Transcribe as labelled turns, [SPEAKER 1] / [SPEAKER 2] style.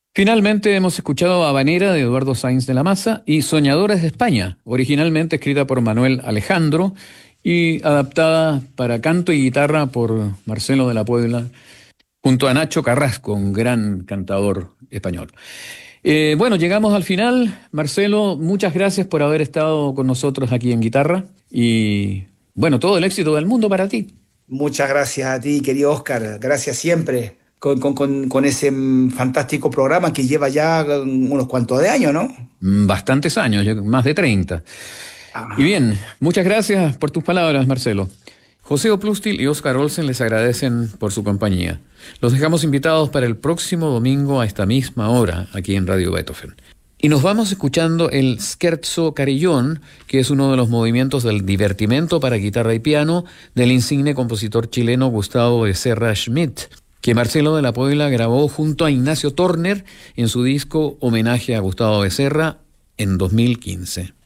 [SPEAKER 1] Finalmente hemos escuchado Habanera de Eduardo Sáenz de la Maza y Soñadores de España, originalmente escrita por Manuel Alejandro y adaptada para canto y guitarra por Marcelo de la Puebla, junto a Nacho Carrasco, un gran cantador español. Bueno, llegamos al final. Marcelo, muchas gracias por haber estado con nosotros aquí en Guitarra y bueno, todo el éxito del mundo para ti.
[SPEAKER 2] Muchas gracias a ti, querido Oscar. Gracias siempre con ese fantástico programa que lleva ya unos cuantos de años, ¿no?
[SPEAKER 1] Bastantes años, más de 30. Y
[SPEAKER 2] Ah,
[SPEAKER 1] bien, muchas gracias por tus palabras, Marcelo. José Oplustil y Oscar Olsen les agradecen por su compañía. Los dejamos invitados para el próximo domingo a esta misma hora, aquí en Radio Beethoven. Y nos vamos escuchando el Scherzo Carillón, que es uno de los movimientos del divertimento para guitarra y piano del insigne compositor chileno Gustavo Becerra Schmidt, que Marcelo de la Puebla grabó junto a Ignacio Torner en su disco Homenaje a Gustavo Becerra en 2015.